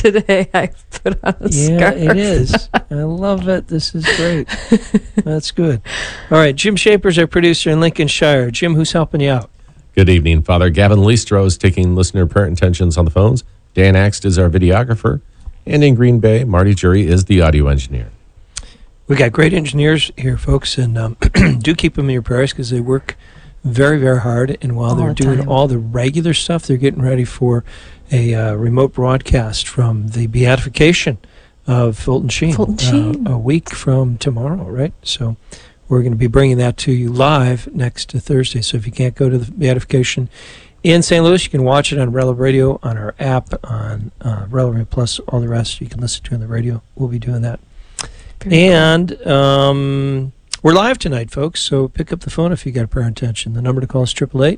today. I put on a scarf. Yeah, it is. I love it. This is great. That's good. All right, Jim Shaper's our producer in Lincolnshire. Jim, who's helping you out? Good evening, Father Gavin Listro is taking listener prayer intentions on the phones. Dan Axt is our videographer. And in Green Bay, Marty Jury is the audio engineer. We got great engineers here, folks, and do keep them in your prayers because they work very, very hard. And while they're doing all the regular stuff, they're getting ready for a remote broadcast from the beatification of Fulton Sheen, a week from tomorrow, right? So we're going to be bringing that to you live next Thursday. So if you can't go to the beatification in St. Louis, you can watch it on Relevant Radio, on our app, on Relevant Plus, all the rest you can listen to on the radio. We'll be doing that. And we're live tonight, folks, so pick up the phone if you got a prayer intention. The number to call is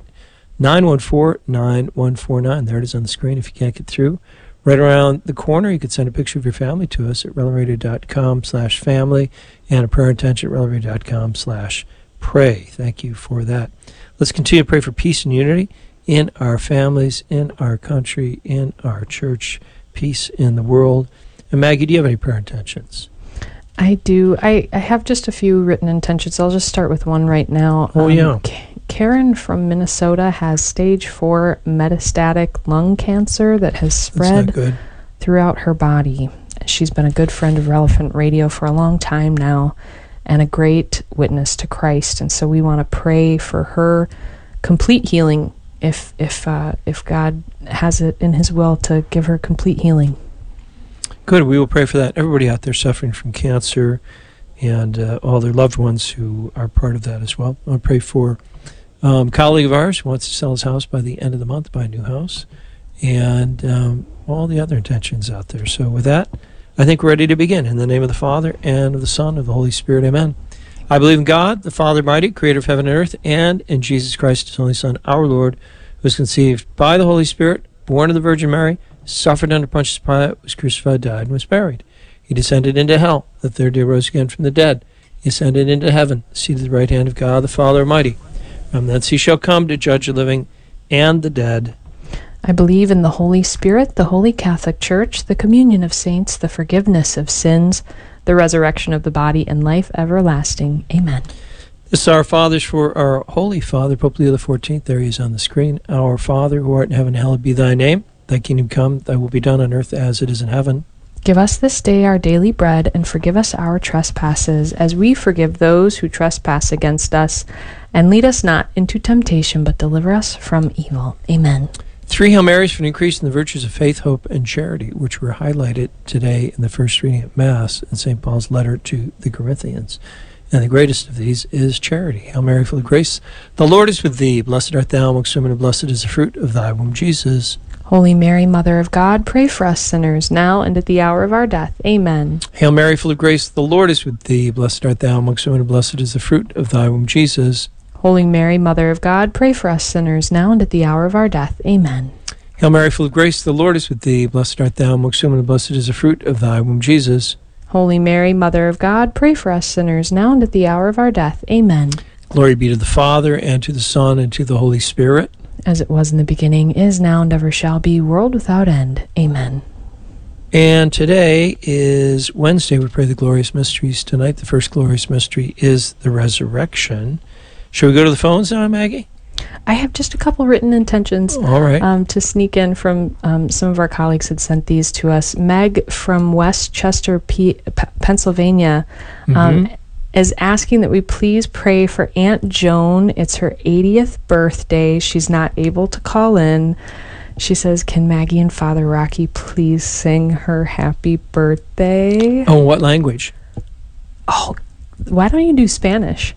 888-914-9149. There it is on the screen if you can't get through. Right around the corner, you could send a picture of your family to us at relevantradio.com/family and a prayer intention at relevantradio.com/pray. Thank you for that. Let's continue to pray for peace and unity in our families, in our country, in our church, peace in the world. And Maggie, do you have any prayer intentions? I do. I have just a few written intentions. I'll just start with one right now. Yeah. Karen from Minnesota has stage 4 metastatic lung cancer that has spread throughout her body. She's been a good friend of Relevant Radio for a long time now and a great witness to Christ. And so we want to pray for her complete healing if God has it in his will to give her complete healing. Good. We will pray for that. Everybody out there suffering from cancer and all their loved ones who are part of that as well. I want to pray for a colleague of ours who wants to sell his house by the end of the month, buy a new house, and all the other intentions out there. So with that, I think we're ready to begin. In the name of the Father, and of the Son, and of the Holy Spirit, amen. I believe in God, the Father Almighty, creator of heaven and earth, and in Jesus Christ, his only Son, our Lord, who was conceived by the Holy Spirit, born of the Virgin Mary, suffered under Pontius Pilate, was crucified, died, and was buried. He descended into hell. The third day rose again from the dead. He ascended into heaven, seated at the right hand of God, the Father Almighty. From thence he shall come to judge the living and the dead. I believe in the Holy Spirit, the Holy Catholic Church, the communion of saints, the forgiveness of sins, the resurrection of the body, and life everlasting. Amen. This is our fathers for our Holy Father, Pope Leo XIV. There he is on the screen. Our Father, who art in heaven, hallowed be thy name. Thy kingdom come, thy will be done on earth as it is in heaven. Give us this day our daily bread, and forgive us our trespasses, as we forgive those who trespass against us. And lead us not into temptation, but deliver us from evil. Amen. 3 Hail Marys for an increase in the virtues of faith, hope, and charity, which were highlighted today in the first reading of Mass in St. Paul's letter to the Corinthians. And the greatest of these is charity. Hail Mary, full of grace, the Lord is with thee. Blessed art thou amongst women, and blessed is the fruit of thy womb, Jesus. Holy Mary, Mother of God, pray for us sinners, now and at the hour of our death. Amen. Hail Mary, full of grace, the Lord is with thee. Blessed art thou amongst women, and blessed is the fruit of thy womb, Jesus. Holy Mary, Mother of God, pray for us sinners, now and at the hour of our death. Amen. Hail Mary, full of grace, the Lord is with thee. Blessed art thou amongst women, and blessed is the fruit of thy womb, Jesus. Holy Mary, Mother of God, pray for us sinners, now and at the hour of our death. Amen. Glory be to the Father, and to the Son, and to the Holy Spirit. As it was in the beginning, is now, and ever shall be, world without end. Amen. And today is Wednesday. We pray the glorious mysteries tonight. The first glorious mystery is the resurrection. Should we go to the phones now, Maggie? I have just a couple written intentions. All right. To sneak in from some of our colleagues had sent these to us. Meg from Westchester, Pennsylvania, is asking that we please pray for Aunt Joan. It's her 80th birthday. She's not able to call in. She says, can Maggie and Father Rocky please sing her happy birthday? Oh, what language? Oh, why don't you do Spanish?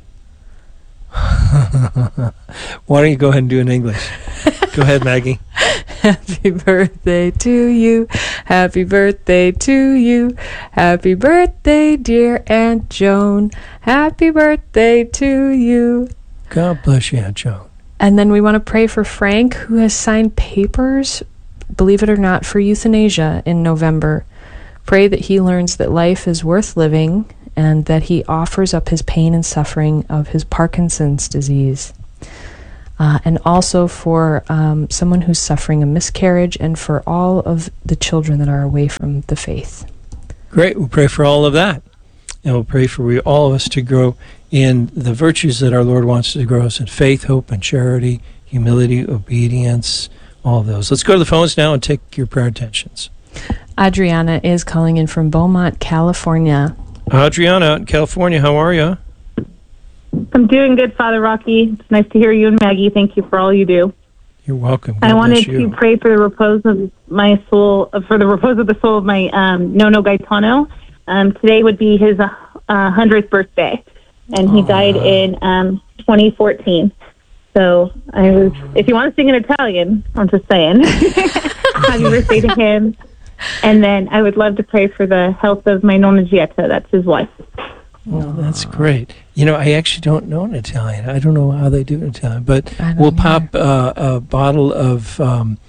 Why don't you go ahead and do it in English? Go ahead, Maggie. Happy birthday to you. Happy birthday to you. Happy birthday, dear Aunt Joan. Happy birthday to you. God bless you, Aunt Joan. And then we want to pray for Frank, who has signed papers, believe it or not, for euthanasia in November. Pray that he learns that life is worth living and that he offers up his pain and suffering of his Parkinson's disease. and also for someone who's suffering a miscarriage, and for all of the children that are away from the faith. Great. We'll pray for all of that. And we'll pray for all of us to grow in the virtues that our Lord wants to grow us in: faith, hope, and charity, humility, obedience, all of those. Let's go to the phones now and take your prayer intentions. Adriana is calling in from Beaumont, California. Adriana, out in California, how are you? I'm doing good, Father Rocky. It's nice to hear you and Maggie. Thank you for all you do. You're welcome. I wanted to pray for the repose of my soul, for the repose of the soul of my Nono Gaetano. Today would be his 100th birthday, and he died in 2014. So if you want to sing in Italian, I'm just saying, happy birthday to him. And then I would love to pray for the health of my Nonna Gietta. That's his wife. Oh, that's great. I actually don't know in Italian. I don't know how they do it in Italian, but we'll pop a bottle of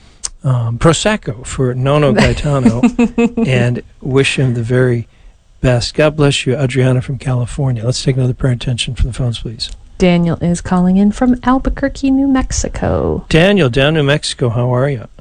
Prosecco for Nono Gaetano and wish him the very best. God bless you, Adriana from California. Let's take another prayer intention from the phones, please. Daniel is calling in from Albuquerque, New Mexico. Daniel, down New Mexico, how are you?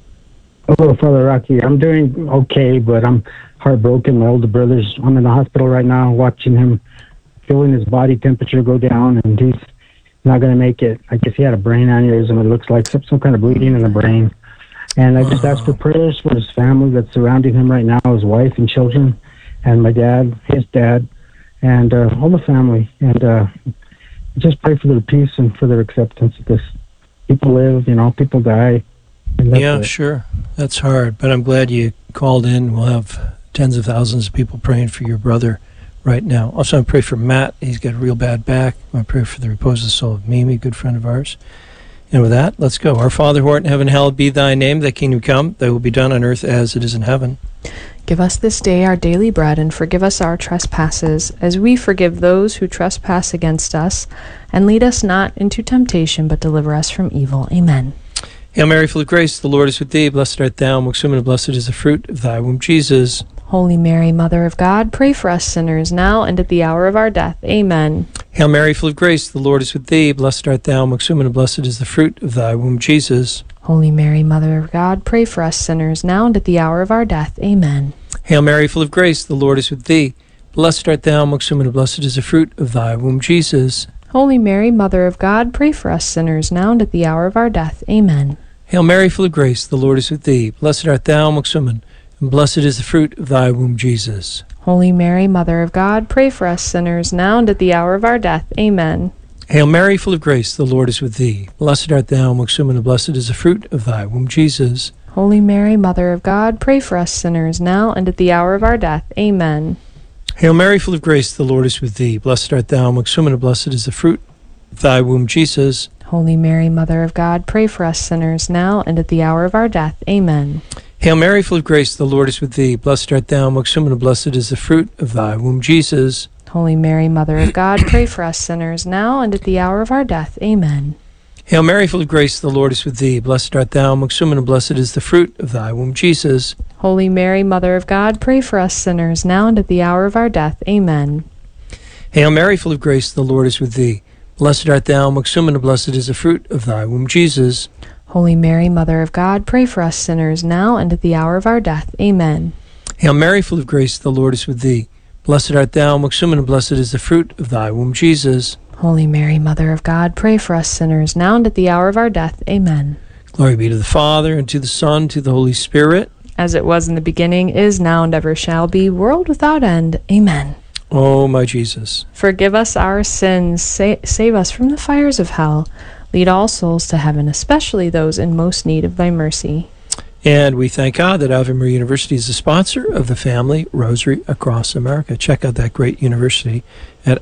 Hello, Father Rocky. I'm doing okay, but I'm heartbroken. My older brother's, I'm in the hospital right now watching him, feeling his body temperature go down, and he's not going to make it. I guess he had a brain aneurysm. It looks like some kind of bleeding in the brain. And I just ask for prayers for his family that's surrounding him right now, his wife and children, and my dad, his dad, and all the family. And just pray for their peace and for their acceptance, because people live, people die. Yeah, sure. That's hard, but I'm glad you called in. We'll have tens of thousands of people praying for your brother right now. Also, I pray for Matt. He's got a real bad back. I pray for the repose of the soul of Mimi, a good friend of ours. And with that, let's go. Our Father who art in heaven, hallowed be thy name. Thy kingdom come, thy will be done on earth as it is in heaven. Give us this day our daily bread, and forgive us our trespasses, as we forgive those who trespass against us. And lead us not into temptation, but deliver us from evil. Amen. Hail Mary, full of grace, the Lord is with thee. Blessed art thou amongst women, and blessed is the fruit of thy womb, Jesus. Holy Mary, Mother of God, pray for us sinners, now and at the hour of our death. Amen. Hail Mary, full of grace, the Lord is with thee. Blessed art thou amongst women, and blessed is the fruit of thy womb, Jesus. Holy Mary, Mother of God, pray for us sinners, now and at the hour of our death. Amen. Hail Mary, full of grace, the Lord is with thee. Blessed art thou amongst women, and blessed is the fruit of thy womb, Jesus. Holy Mary, Mother of God, pray for us sinners, now and at the hour of our death. Amen. Hail Mary, full of grace, the Lord is with thee. Blessed art thou amongst women, and blessed is the fruit of thy womb, Jesus. Holy Mary, Mother of God, pray for us sinners, now and at the hour of our death. Amen. Hail Mary, full of grace, the Lord is with thee. Blessed art thou amongst women, and blessed is the fruit of thy womb, Jesus. Holy Mary, Mother of God, pray for us sinners, now and at the hour of our death. Amen. Hail Mary, full of grace, the Lord is with thee. Blessed art thou amongst women, and blessed is the fruit of thy womb, Jesus. Holy Mary, Mother of God, pray for us sinners, now and at the hour of our death. Amen. Hail Mary, full of grace, the Lord is with thee. Blessed art thou amongst women, and blessed is the fruit of thy womb, Jesus. Holy Mary, Mother of God, pray for us sinners, now and at the hour of our death. Amen. Hail Mary, full of grace, the Lord is with thee. Blessed art thou amongst women, and blessed is the fruit of thy womb, Jesus. Holy Mary, Mother of God, pray for us sinners, now and at the hour of our death. Amen. Hail Mary, full of grace, the Lord is with thee. Blessed art thou amongst women, and blessed is the fruit of thy womb, Jesus. Holy Mary, Mother of God, pray for us sinners, now and at the hour of our death. Amen. Hail Mary, full of grace, the Lord is with thee. Blessed art thou amongst women, and blessed is the fruit of thy womb, Jesus. Holy Mary, Mother of God, pray for us sinners, now and at the hour of our death. Amen. Glory be to the Father, and to the Son, and to the Holy Spirit. As it was in the beginning, is now, and ever shall be, world without end. Amen. O my Jesus, forgive us our sins, save us from the fires of hell, lead all souls to heaven, especially those in most need of thy mercy. And we thank God that Ave Maria University is the sponsor of the Family Rosary Across America. Check out that great university at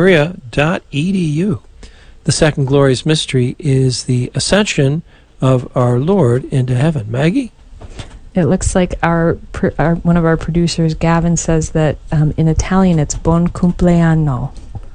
avemaria.edu. The second glorious mystery is the ascension of our Lord into heaven. Maggie? It looks like our one of our producers, Gavin, says that in Italian it's buon compleanno.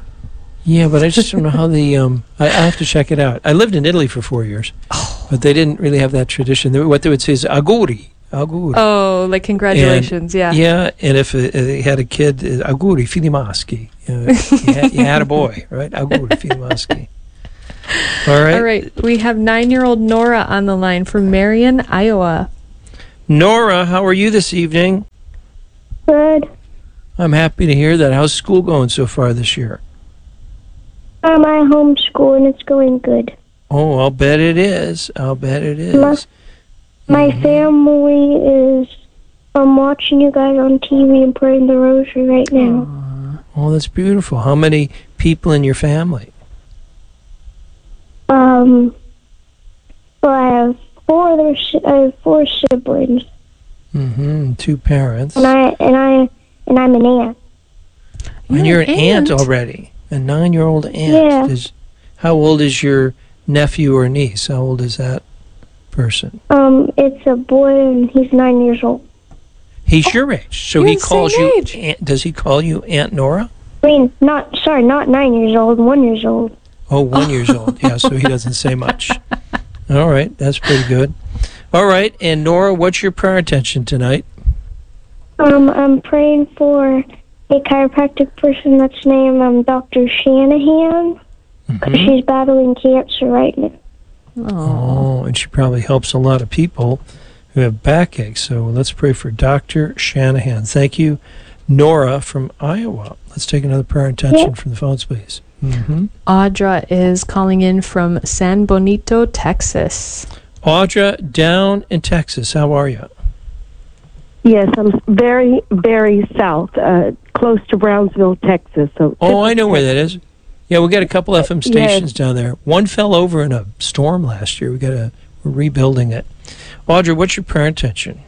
Yeah, but I just don't know how the... I have to check it out. I lived in Italy for 4 years, but they didn't really have that tradition. What they would say is auguri. Auguri. Oh, like congratulations, and, yeah, and if they had a kid, auguri, figli maschi. You had a boy, right? Auguri, figli maschi. All right. All right. We have 9-year-old Nora on the line from Marion, Iowa. Nora, how are you this evening? Good. I'm happy to hear that. How's school going so far this year? I homeschool and it's going good. Oh, I'll bet it is. I'll bet it is. My family is watching you guys on TV and praying the rosary right now. Oh, that's beautiful. How many people in your family? Well, I have four siblings. Mm-hmm. 2 parents. And I'm an aunt. And you're an aunt already. A 9-year-old aunt. Yeah. How old is your nephew or niece? How old is that person? It's a boy and he's 9 years old. He's your age. So You're he the calls same you age. Aunt, does he call you Aunt Nora? I mean, not 9 years old, 1 years old. Oh, 1 years old. Yeah, so he doesn't say much. All right, that's pretty good. All right, and Nora, what's your prayer intention tonight? I'm praying for a chiropractic person that's named Dr. Shanahan. Mm-hmm. She's battling cancer right now. Oh, and she probably helps a lot of people who have backaches. So let's pray for Dr. Shanahan. Thank you, Nora from Iowa. Let's take another prayer intention from the phones, please. Mm-hmm. Audra is calling in from San Bonito, Texas. Audra, down in Texas, how are you? Yes, I'm very, very south, close to Brownsville, Texas. So I know where that is. Yeah, we got a couple FM stations down there. One fell over in a storm last year. We're rebuilding it. Audra, what's your prayer intention?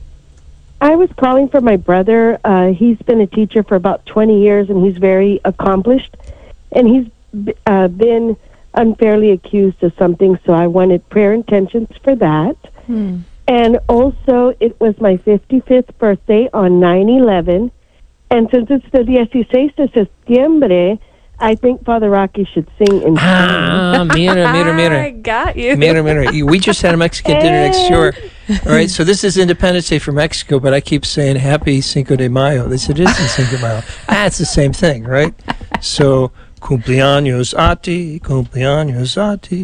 I was calling for my brother. He's been a teacher for about 20 years, and he's very accomplished. And he's been unfairly accused of something, so I wanted prayer intentions for that. And also, it was my 55th birthday on 9/11. And since it's the 16 de septiembre, I think Father Rocky should sing in Mira. I got you. Mira. We just had a Mexican dinner next door. All right, so this is Independence Day for Mexico, but I keep saying Happy Cinco de Mayo. They said it isn't Cinco de Mayo. It's the same thing, right? So, cumpleaños a ti, cumpleaños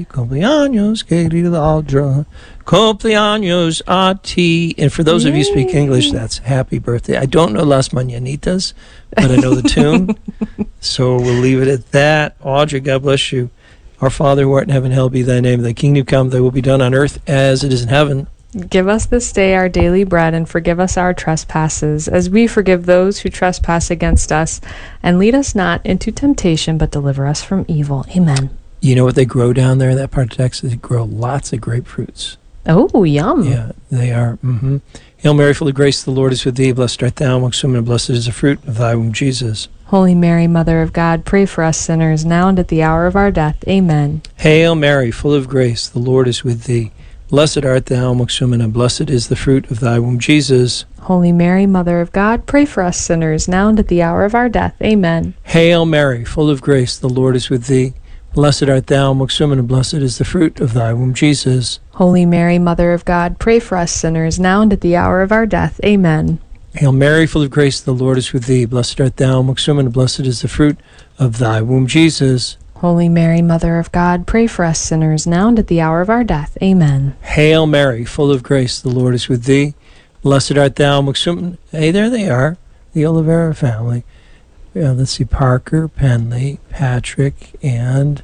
querida Audra, cumpleaños a ti. And for those of you who speak English, that's happy birthday. I don't know Las Mañanitas, but I know the tune. So we'll leave it at that. Audrey, God bless you. Our Father who art in heaven, hallowed be thy name. Thy kingdom come, thy will be done on earth as it is in heaven. Give us this day our daily bread, and forgive us our trespasses, as we forgive those who trespass against us. And lead us not into temptation, but deliver us from evil. Amen. You know what they grow down there in that part of Texas? They grow lots of grapefruits. Oh, yum. Yeah, they are. Mm-hmm. Hail Mary, full of grace, the Lord is with thee. Blessed art thou amongst women, and blessed is the fruit of thy womb, Jesus. Holy Mary, Mother of God, pray for us sinners, now and at the hour of our death. Amen. Hail Mary, full of grace, the Lord is with thee. Blessed art thou amongst women, and blessed is the fruit of thy womb, Jesus. Holy Mary, Mother of God, pray for us sinners, now and at the hour of our death. Amen. Hail Mary, full of grace, the Lord is with thee. Blessed art thou amongst women, and blessed is the fruit of thy womb, Jesus. Holy Mary, Mother of God, pray for us sinners, now and at the hour of our death. Amen. Hail Mary, full of grace, the Lord is with thee. Blessed art thou amongst women, and blessed is the fruit of thy womb, Jesus. Holy Mary, Mother of God, pray for us sinners, now and at the hour of our death. Amen. Hail Mary, full of grace, the Lord is with thee. Blessed art thou amongst women. Hey, there they are, the Oliveira family. Yeah, let's see, Parker, Penley, Patrick, and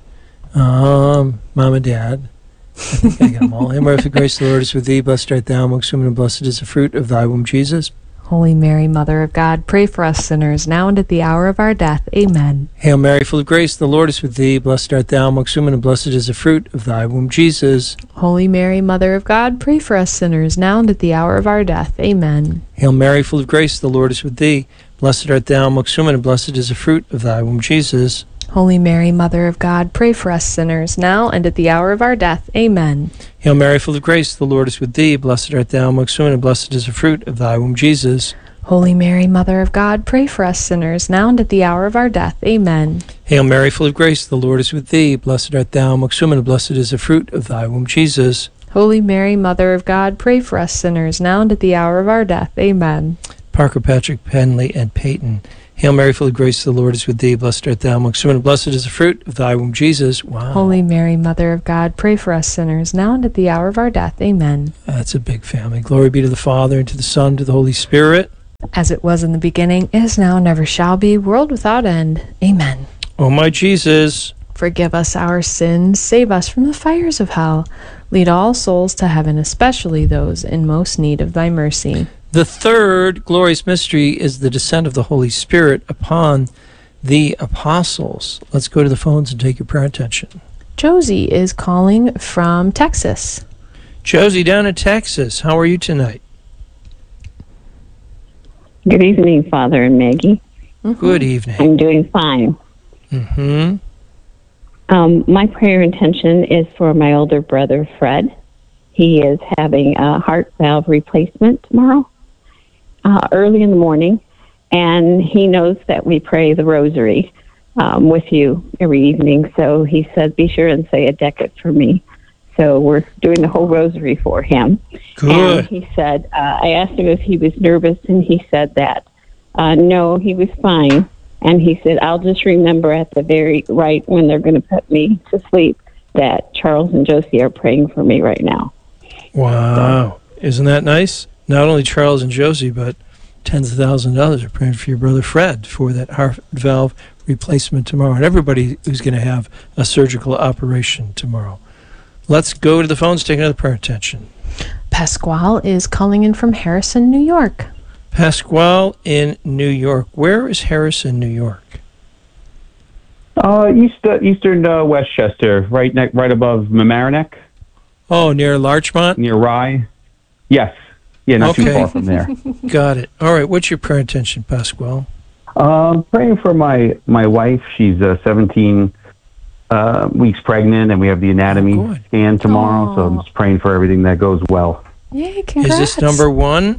Mom and Dad. I think I got them all. Hail Mary, full of grace, the Lord is with thee. Blessed art thou amongst women, and blessed is the fruit of thy womb, Jesus. Holy Mary, Mother of God, pray for us sinners, now and at the hour of our death. Amen. Hail Mary, full of grace, the Lord is with thee. Blessed art thou amongst women, and blessed is the fruit of thy womb, Jesus. Holy Mary, Mother of God, pray for us sinners, now and at the hour of our death. Amen. Hail Mary, full of grace, the Lord is with thee. Blessed art thou amongst women, and blessed is the fruit of thy womb, Jesus. Holy Mary, Mother of God, pray for us sinners, now and at the hour of our death. Amen. Hail Mary, full of grace, the Lord is with thee. Blessed art thou amongst women, and blessed is the fruit of thy womb, Jesus. Holy Mary, Mother of God, pray for us sinners, now and at the hour of our death. Amen. Hail Mary, full of grace, the Lord is with thee. Blessed art thou amongst women, and blessed is the fruit of thy womb, Jesus. Holy Mary, Mother of God, pray for us sinners, now and at the hour of our death. Amen. Parker, Patrick, Penley, and Peyton. Hail Mary, full of grace, the Lord is with thee. Blessed art thou amongst women, and blessed is the fruit of thy womb, Jesus. Wow. Holy Mary, Mother of God, pray for us sinners, now and at the hour of our death. Amen. That's a big family. Glory be to the Father, and to the Son, and to the Holy Spirit. As it was in the beginning, is now, never shall be, world without end. Amen. O my Jesus, forgive us our sins, save us from the fires of hell. Lead all souls to heaven, especially those in most need of thy mercy. the third glorious mystery is the descent of the Holy Spirit upon the apostles. Let's go to the phones and take your prayer attention. Josie is calling from Texas. Josie down in Texas, how are you tonight? Good evening, Father and Maggie. Mm-hmm. Good evening. I'm doing fine. Mm-hmm. My prayer intention is for my older brother, Fred. He is having a heart valve replacement tomorrow, early in the morning, and he knows that we pray the rosary with you every evening. So he said, be sure and say a decade for me. So we're doing the whole rosary for him. Good. And he said, I asked him if he was nervous, and he said that no, he was fine. And he said, I'll just remember at the very right when they're going to put me to sleep that Charles and Josie are praying for me right now. Wow. Isn't that nice? Not only Charles and Josie, but tens of thousands of dollars are praying for your brother Fred for that heart valve replacement tomorrow, and everybody who's going to have a surgical operation tomorrow. Let's go to the phones, take another prayer attention. Pasquale is calling in from Harrison, New York. Pasquale in New York. Where is Harrison, New York? Eastern Westchester, right above Mamaroneck. Oh, near Larchmont? Near Rye. Yes. Yeah, not too far from there. Got it. All right, what's your prayer intention, Pasquale? Praying for my wife. She's 17 weeks pregnant, and we have the anatomy scan tomorrow, so I'm just praying for everything that goes well. Yay, congrats. Is this number one?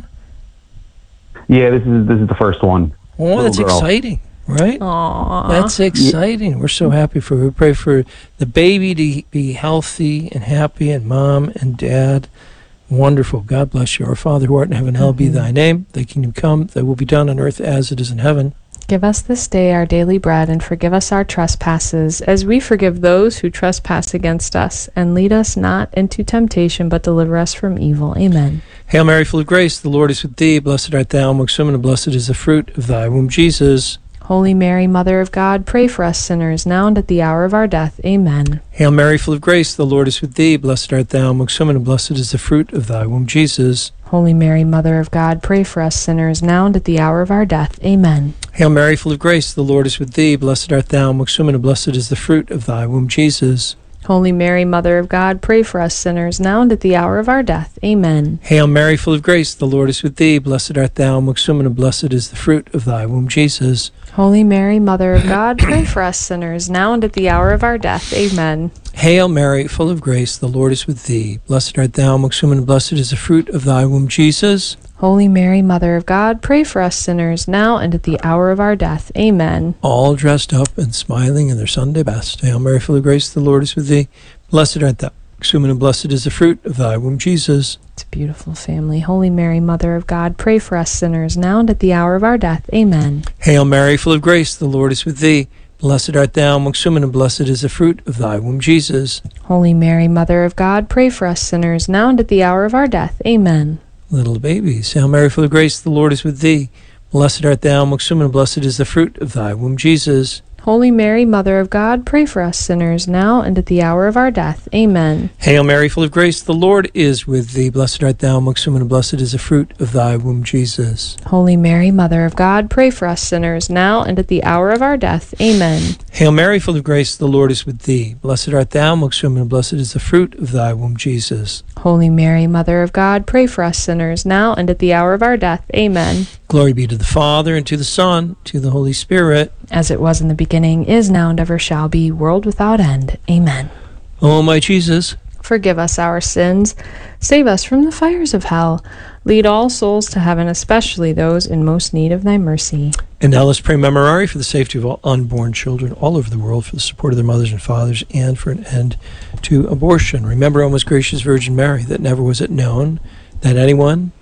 Yeah, this is the first one. Oh, that's exciting, right? Aww. That's exciting. We're so happy for her. We pray for the baby to be healthy and happy, and mom and dad. Wonderful. God bless you. Our Father who art in heaven, hallowed be thy name. Thy kingdom come, thy will be done on earth as it is in heaven. Give us this day our daily bread, and forgive us our trespasses, as we forgive those who trespass against us. And lead us not into temptation, but deliver us from evil. Amen. Hail Mary, full of grace, the Lord is with thee. Blessed art thou amongst women, and blessed is the fruit of thy womb, Jesus. Holy Mary, Mother of God, pray for us sinners, now and at the hour of our death. Amen. Hail Mary, full of grace, the Lord is with thee. Blessed art thou amongst women, and blessed is the fruit of thy womb, Jesus. Holy Mary, Mother of God, pray for us sinners, now and at the hour of our death. Amen. Hail Mary, full of grace, the Lord is with thee. Blessed art thou amongst women, and blessed is the fruit of thy womb, Jesus. Holy Mary, Mother of God, pray for us sinners, now and at the hour of our death. Amen. Hail Mary, full of grace, the Lord is with thee. Blessed art thou amongst women, and blessed is the fruit of thy womb, Jesus. Holy Mary, Mother of God, pray for us sinners, now and at the hour of our death. Amen. Hail Mary, full of grace, the Lord is with thee. Blessed art thou amongst women, and blessed is the fruit of thy womb, Jesus. Holy Mary, Mother of God, pray for us sinners, now and at the hour of our death. Amen. All dressed up and smiling in their Sunday best. Hail Mary, full of grace, the Lord is with thee. Blessed art thou amongst women, and blessed is the fruit of thy womb, Jesus. It's a beautiful family. Holy Mary, Mother of God, pray for us sinners, now and at the hour of our death. Amen. Hail Mary, full of grace, the Lord is with thee. Blessed art thou amongst women, and blessed is the fruit of thy womb, Jesus. Holy Mary, Mother of God, pray for us sinners, now and at the hour of our death. Amen. Little babies. Hail Mary, full of grace, the Lord is with thee. Blessed art thou amongst women, and blessed is the fruit of thy womb, Jesus. Holy Mary, Mother of God, pray for us sinners, now and at the hour of our death. Amen. Hail Mary, full of grace, the Lord is with thee. Blessed art thou amongst women, and blessed is the fruit of thy womb, Jesus. Holy Mary, Mother of God, pray for us sinners, now and at the hour of our death. Amen. Hail Mary, full of grace, the Lord is with thee. Blessed art thou amongst women, and blessed is the fruit of thy womb, Jesus. Holy Mary, Mother of God, pray for us sinners, now and at the hour of our death. Amen. Glory be to the Father, and to the Son, to the Holy Spirit. As it was in the beginning, is now, and ever shall be, world without end. Amen. O my Jesus, forgive us our sins, save us from the fires of hell, lead all souls to heaven, especially those in most need of thy mercy. And now let's pray Memorare for the safety of all unborn children all over the world, for the support of their mothers and fathers, and for an end to abortion. Remember, O most gracious Virgin Mary, that never was it known that anyone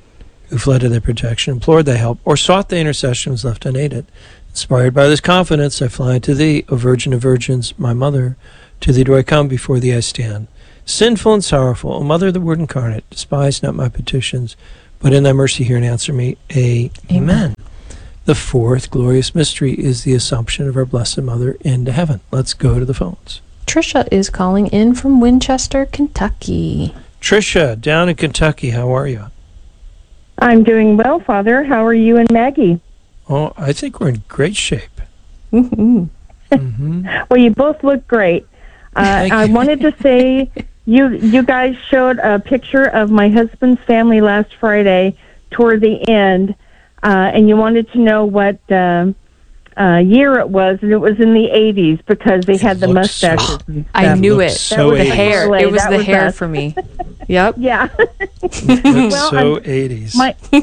who fled to their protection, implored thy help, or sought thy intercession was left unaided. Inspired by this confidence, I fly to thee, O Virgin of Virgins, my mother. To thee do I come, before thee I stand. Sinful and sorrowful, O Mother of the Word incarnate, despise not my petitions, but in thy mercy hear and answer me. Amen. The fourth glorious mystery is the Assumption of our Blessed Mother into heaven. Let's go to the phones. Tricia is calling in from Winchester, Kentucky. Tricia, down in Kentucky, how are you? I'm doing well, Father. How are you and Maggie? Oh, I think we're in great shape. Well, you both look great. I wanted to say you guys showed a picture of my husband's family last Friday toward the end, and you wanted to know what year it was, and it was in the 80s because they had the mustaches. I knew it. So the hair. It was the hair for me. Yep. Yeah. Well, so 80s.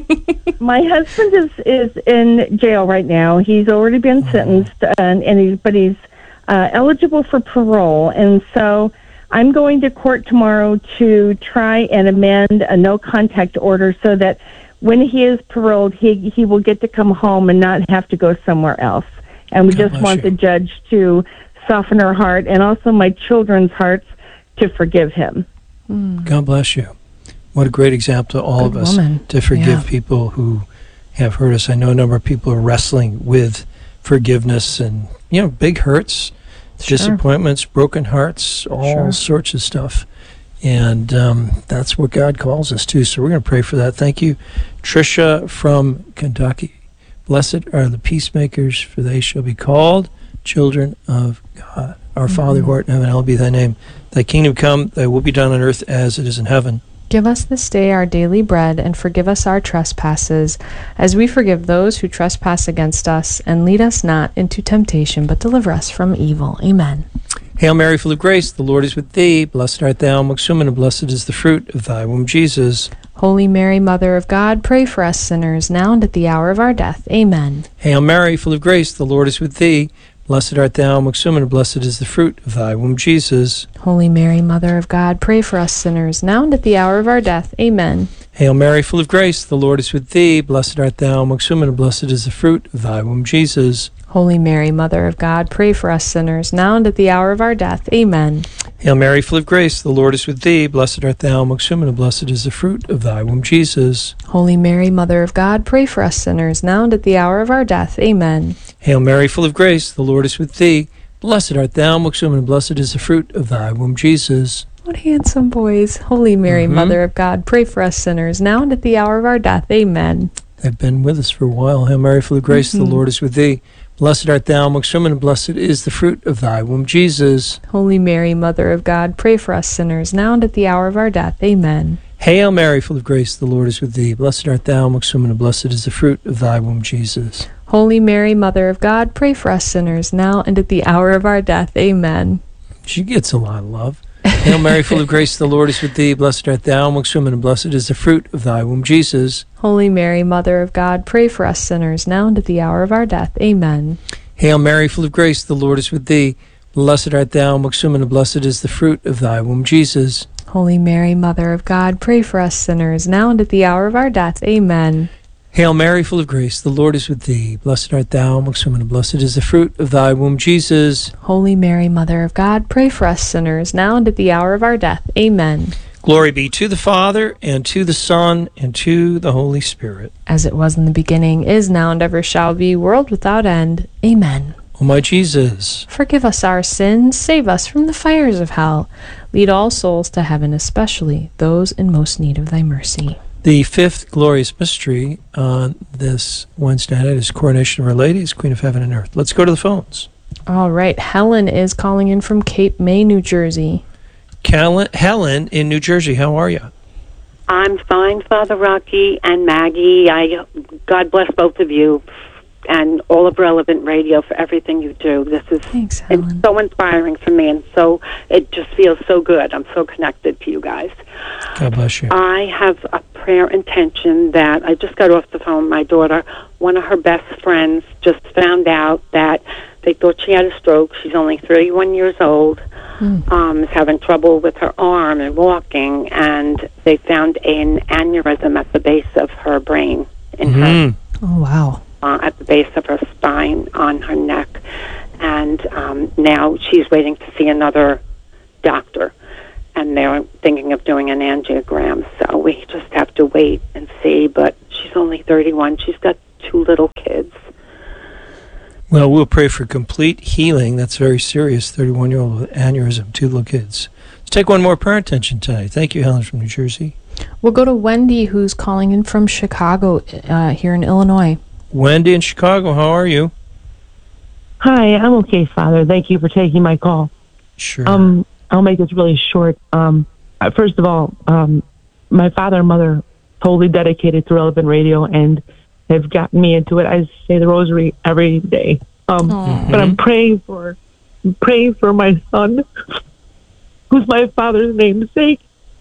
My husband is in jail right now. He's already been sentenced, but he's eligible for parole, and so I'm going to court tomorrow to try and amend a no contact order so that when he is paroled, he will get to come home and not have to go somewhere else. And we just want the judge to soften her heart and also my children's hearts to forgive him. God bless you. What a great example to all of us to forgive people who have hurt us. I know a number of people are wrestling with forgiveness and, big hurts, disappointments, broken hearts, all sorts of stuff. And that's what God calls us to. So we're going to pray for that. Thank you, Tricia from Kentucky. Blessed are the peacemakers, for they shall be called children of God. Our Father who art in heaven, hallowed be thy name. Thy kingdom come, thy will be done on earth as it is in heaven. Give us this day our daily bread, and forgive us our trespasses, as we forgive those who trespass against us. And lead us not into temptation, but deliver us from evil. Amen. Hail Mary, full of grace, the Lord is with thee. Blessed art thou amongst women, and blessed is the fruit of thy womb, Jesus. Holy Mary, Mother of God, pray for us sinners, now and at the hour of our death. Amen. Hail Mary, full of grace, the Lord is with thee. Blessed art thou amongst women, and blessed is the fruit of thy womb, Jesus. Holy Mary, Mother of God, pray for us sinners, now and at the hour of our death. Amen. Hail Mary, full of grace, the Lord is with thee. Blessed art thou amongst women, and blessed is the fruit of thy womb, Jesus. Holy Mary, Mother of God, pray for us sinners, now and at the hour of our death. Amen. Hail Mary, full of grace, the Lord is with thee. Blessed art thou amongst women, and blessed is the fruit of thy womb, Jesus. Holy Mary, Mother of God, pray for us sinners, now and at the hour of our death. Amen. Hail Mary, full of grace, the Lord is with thee. Blessed art thou amongst women, and blessed is the fruit of thy womb, Jesus. What handsome boys. Holy Mary, Mother of God, pray for us sinners, now and at the hour of our death. Amen. They've been with us for a while. Hail Mary, full of grace, the Lord is with thee. Blessed art thou amongst women, and blessed is the fruit of thy womb, Jesus. Holy Mary, Mother of God, pray for us sinners, now and at the hour of our death. Amen. Hail Mary, full of grace, the Lord is with thee. Blessed art thou amongst women, and blessed is the fruit of thy womb, Jesus. Holy Mary, Mother of God, pray for us sinners, now and at the hour of our death. Amen. She gets a lot of love. Hail Mary, full of grace, the Lord is with thee. Blessed art thou amongst women, and blessed is the fruit of thy womb, Jesus. Holy Mary, Mother of God, pray for us sinners, now and at the hour of our death. Amen. Hail Mary, full of grace, the Lord is with thee. Blessed art thou amongst women, and blessed is the fruit of thy womb, Jesus. Holy Mary, Mother of God, pray for us sinners, now and at the hour of our death. Amen. Hail Mary, full of grace, the Lord is with thee. Blessed art thou amongst women, and blessed is the fruit of thy womb, Jesus. Holy Mary, Mother of God, pray for us sinners, now and at the hour of our death. Amen. Glory be to the Father, and to the Son, and to the Holy Spirit. As it was in the beginning, is now, and ever shall be, world without end. Amen. O my Jesus, forgive us our sins, save us from the fires of hell. Lead all souls to heaven, especially those in most need of thy mercy. The fifth glorious mystery on this Wednesday night is Coronation of Our Lady as Queen of Heaven and Earth. Let's go to the phones. All right. Helen is calling in from Cape May, New Jersey. Helen in New Jersey, how are you? I'm fine, Father Rocky and Maggie. God bless both of you and all of Relevant Radio for everything you do. This is Thanks, Helen. It's so inspiring for me, and so it just feels so good. I'm so connected to you guys. God bless you. I have a prayer intention that I just got off the phone with my daughter. One of her best friends just found out that they thought she had a stroke. She's only 31 years old. Is having trouble with her arm and walking, and they found an aneurysm at the base of her brain in her. Oh, wow. At the base of her spine, on her neck. And now she's waiting to see another doctor, and they're thinking of doing an angiogram. So we just have to wait and see, but she's only 31. She's got 2 little kids. Well, we'll pray for complete healing. That's very serious. 31-year-old with aneurysm, 2 little kids. Let's take one more prayer intention tonight. Thank you, Helen from New Jersey. We'll go to Wendy, who's calling in from Chicago, here in Illinois. Wendy in Chicago, how are you? Hi, I'm okay, Father. Thank you for taking my call. Sure. I'll make this really short. First of all, my father and mother totally dedicated to Relevant Radio and have gotten me into it. I say the rosary every day. But I'm praying for my son, who's my father's namesake,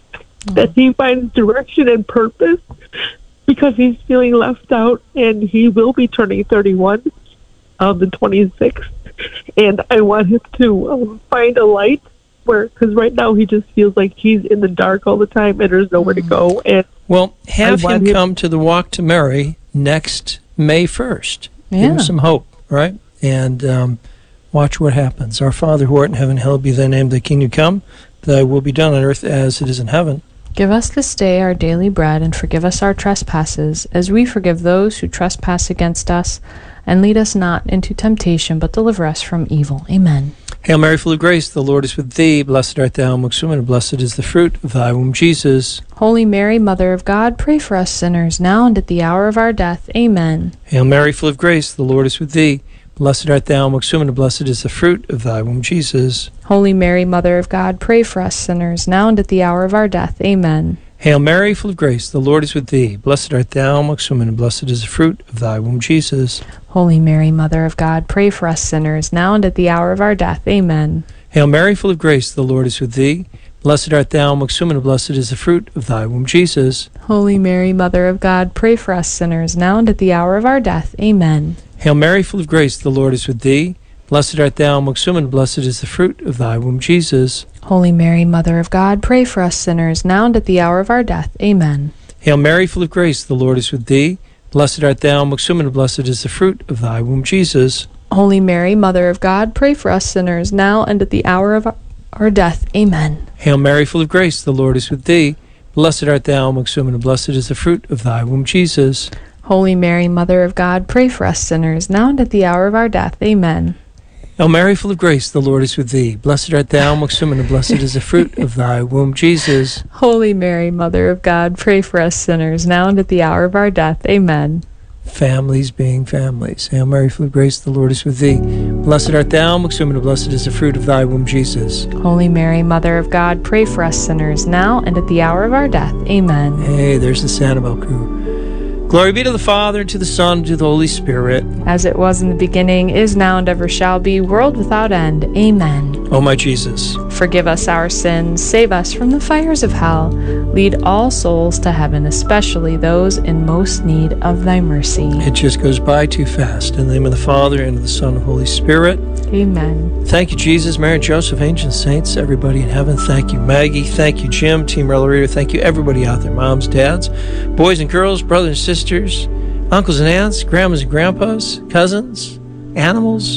that he finds direction and purpose, because he's feeling left out, and he will be turning 31 on the 26th. And I want him to find a light, because right now he just feels like he's in the dark all the time and there's nowhere to go. And well, have him come to the Walk to Mary next May 1st. Give him some hope, right? And watch what happens. Our Father who art in heaven, hallowed be thy name. Thy kingdom come, thy will be done on earth as it is in heaven. Give us this day our daily bread, and forgive us our trespasses, as we forgive those who trespass against us. And lead us not into temptation, but deliver us from evil. Amen. Hail Mary, full of grace, the Lord is with thee. Blessed art thou amongst women, and blessed is the fruit of thy womb, Jesus. Holy Mary, Mother of God, pray for us sinners, now and at the hour of our death. Amen. Hail Mary, full of grace, the Lord is with thee. Blessed art thou amongst women, and blessed is the fruit of thy womb, Jesus. Holy Mary, Mother of God, pray for us sinners, now and at the hour of our death. Amen. Hail Mary, full of grace, the Lord is with thee. Blessed art thou amongst women, and blessed is the fruit of thy womb, Jesus. Holy Mary, Mother of God, pray for us sinners, now and at the hour of our death. Amen. Hail Mary, full of grace, the Lord is with thee. Blessed art thou amongst women, and blessed is the fruit of thy womb, Jesus. Holy Mary, Mother of God, pray for us sinners, now and at the hour of our death. Amen. Hail Mary, full of grace, the Lord is with thee. Blessed art thou amongst women, and blessed is the fruit of thy womb, Jesus. Holy Mary, Mother of God, pray for us sinners, now and at the hour of our death. Amen. Hail Mary, full of grace, the Lord is with thee. Blessed art thou amongst women, and blessed is the fruit of thy womb, Jesus. Holy Mary, Mother of God, pray for us sinners, now and at the hour of our death. Amen. Hail Mary, full of grace, the Lord is with thee. Blessed art thou amongst women, and blessed is the fruit of thy womb, Jesus. Holy Mary, Mother of God, pray for us sinners, now and at the hour of our death. Amen. Hail Mary, full of grace, the Lord is with thee. Blessed art thou amongst women, and blessed is the fruit of thy womb, Jesus. Holy Mary, Mother of God, pray for us sinners, now and at the hour of our death. Amen. Families being families. Hail Mary, full of grace, the Lord is with thee. Blessed art thou amongst women, and blessed is the fruit of thy womb, Jesus. Holy Mary, Mother of God, pray for us sinners, now and at the hour of our death. Amen. Hey, there's the Sanibel crew. Glory be to the Father, and to the Son, and to the Holy Spirit. As it was in the beginning, is now, and ever shall be, world without end. Amen. O my Jesus, forgive us our sins, save us from the fires of hell, lead all souls to heaven, especially those in most need of thy mercy. It just goes by too fast. In the name of the Father, and of the Son, and of the Holy Spirit. Amen. Thank you, Jesus, Mary, Joseph, angels, saints, everybody in heaven. Thank you, Maggie. Thank you, Jim, Team Relarator. Thank you, everybody out there, moms, dads, boys and girls, brothers and sisters, uncles and aunts, grandmas and grandpas, cousins, animals,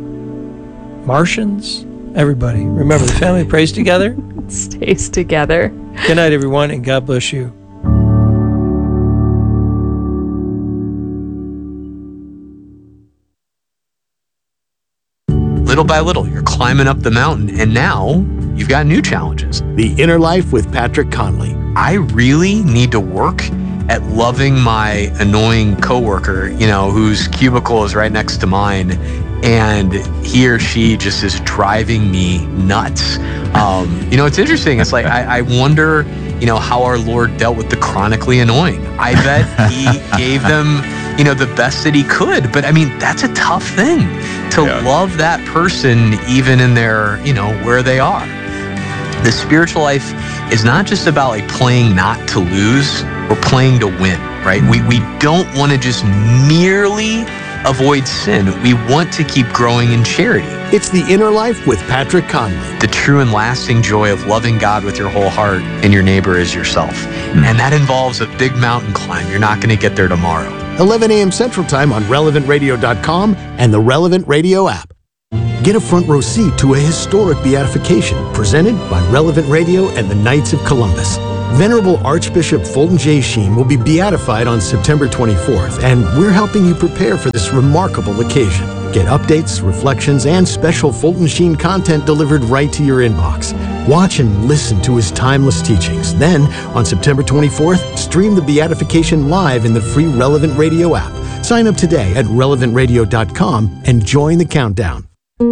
Martians, everybody. Remember, the family prays together. Stays together. Good night, everyone, and God bless you. Little by little, you're climbing up the mountain, and now you've got new challenges. The Inner Life with Patrick Conley. I really need to work at loving my annoying coworker, whose cubicle is right next to mine, and he or she just is driving me nuts. It's interesting. It's like, I wonder, how our Lord dealt with the chronically annoying. I bet he gave them, the best that he could. But that's a tough thing to love that person, even in their, where they are. The spiritual life is not just about playing not to lose, we're playing to win, right? We don't want to just merely avoid sin. We want to keep growing in charity. It's The Inner Life with Patrick Conley. The true and lasting joy of loving God with your whole heart and your neighbor as yourself. And that involves a big mountain climb. You're not going to get there tomorrow. 11 a.m. Central Time on RelevantRadio.com and the Relevant Radio app. Get a front row seat to a historic beatification presented by Relevant Radio and the Knights of Columbus. Venerable Archbishop Fulton J. Sheen will be beatified on September 24th, and we're helping you prepare for this remarkable occasion. Get updates, reflections, and special Fulton Sheen content delivered right to your inbox. Watch and listen to his timeless teachings. Then, on September 24th, stream the beatification live in the free Relevant Radio app. Sign up today at RelevantRadio.com and join the countdown.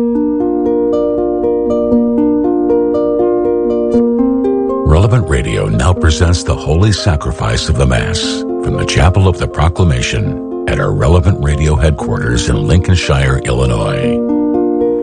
Relevant Radio now presents the Holy Sacrifice of the Mass from the Chapel of the Proclamation at our Relevant Radio headquarters in Lincolnshire, Illinois.